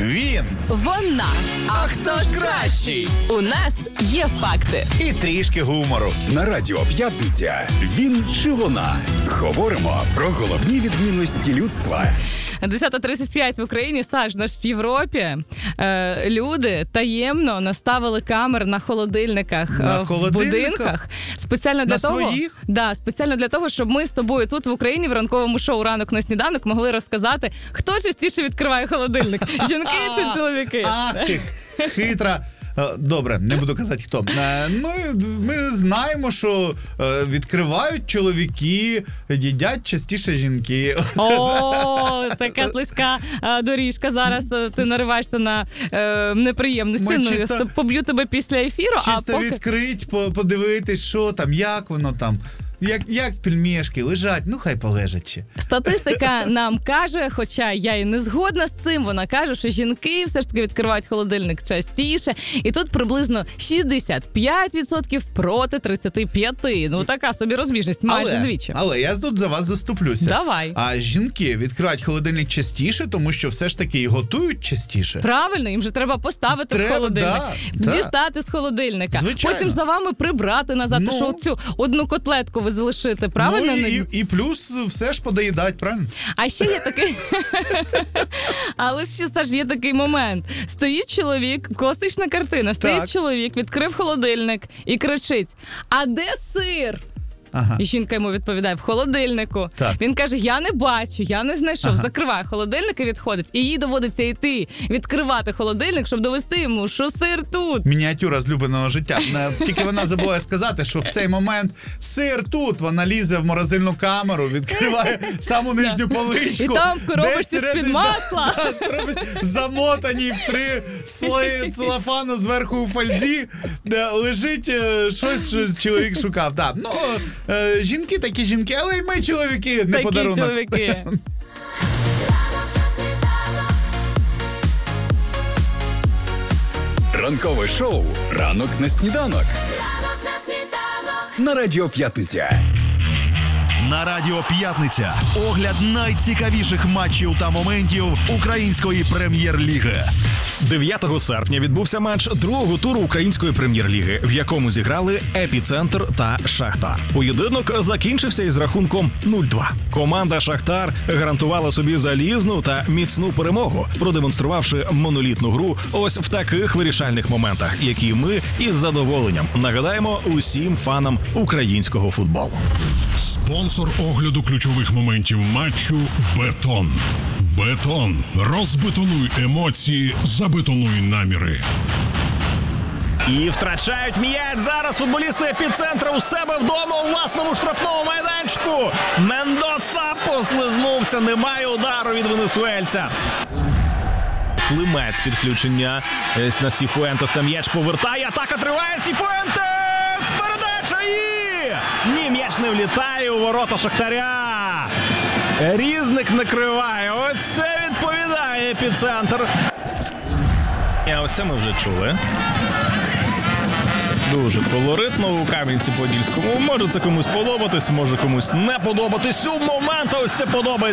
Він. Вона. А хто ж кращий? У нас є факти. І трішки гумору. На Радіо П'ятниця він чи вона. Говоримо про головні відмінності людства. 10:35 в Україні, Саш, в Європі люди таємно наставили камери на холодильниках в будинках. Спеціально для того, своїх? Да, спеціально для того, щоб ми з тобою тут в Україні в ранковому шоу «Ранок на сніданок» могли розказати, хто частіше відкриває холодильник, жінки чи чоловіки. Ах ти, хитра. Добре, не буду казати хто. Ми знаємо, що відкривають чоловіки, їдять частіше жінки. О, така слизька доріжка. Зараз ти нариваєшся на неприємності. Чисто поб'ю тебе після ефіру. Чисто відкрить, подивитись, що там, як воно там. Як пельмешки лежать, ну хай полежать ще. Статистика нам каже, хоча я і не згодна з цим, вона каже, що жінки все ж таки відкривають холодильник частіше. І тут приблизно 65% проти 35%. Ну така собі розбіжність, майже двічі. Але я тут за вас заступлюся. Давай. А жінки відкривають холодильник частіше, тому що все ж таки і готують частіше. Правильно, їм же треба поставити в холодильник, дістати з холодильника. Звичайно. Потім за вами прибрати назад, що цю одну котлетку ви залишити, правильно? І плюс все ж подоїдать, правильно? А ще є такий... Але ще, Саш, є такий момент. Стоїть чоловік, класична картина, стоїть чоловік, відкрив холодильник і кричить: «А де сир?» Ага. І жінка йому відповідає: «В холодильнику». Так. Він каже: «Я не бачу, я не знайшов». Закриває холодильник і відходить. І їй доводиться йти, відкривати холодильник, щоб довести йому, що сир тут. Мініатюра злюбленого життя. Тільки вона забуває сказати, що в цей момент сир тут. Вона лізе в морозильну камеру, відкриває саму нижню поличку. І там в коробочці з-під масла. Замотані в 3 слої целофану зверху у фользі, лежить щось, що чоловік шукав. Так, ну... жінки такі жінки, але й ми чоловіки, не такі подарунок. Чоловіки. Ранкове шоу «Ранок на сніданок». На Радіо П'ятниця. На Радіо П'ятниця огляд найцікавіших матчів та моментів української прем'єр-ліги. 9 серпня відбувся матч другого туру української прем'єр-ліги, в якому зіграли «Епіцентр» та «Шахтар». Поєдинок закінчився із рахунком 0-2. Команда «Шахтар» гарантувала собі залізну та міцну перемогу, продемонструвавши монолітну гру ось в таких вирішальних моментах, які ми із задоволенням нагадаємо усім фанам українського футболу. Спонсор огляду ключових моментів матчу «Бетон». «Бетон». Розбетонуй емоції, забетонуй наміри. І втрачають м'яч зараз футболісти «Епіцентра» у себе вдома у власному штрафному майданчику. Мендоса послизнувся, немає удару від венесуельця. Климець підключення на Сіфуентеса, м'яч повертає, атака триває, Сіфуентес! Передача і... Ні, м'яч не влітає у ворота Шахтаря. Різник накриває, ось це відповідає «Епіцентр». А ось це ми вже чули. Дуже колоритно у Кам'янці-Подільському. Може це комусь подобатись, може комусь не подобатись. У момент ось це подобається.